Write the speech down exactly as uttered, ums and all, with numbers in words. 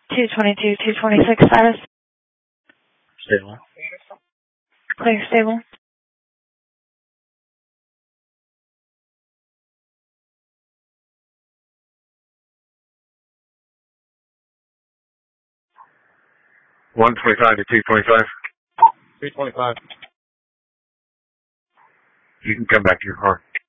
two twenty-two, two twenty-six status. Stable. Clear, stable. one twenty-five to two twenty-five. two twenty-five. You can come back to your car.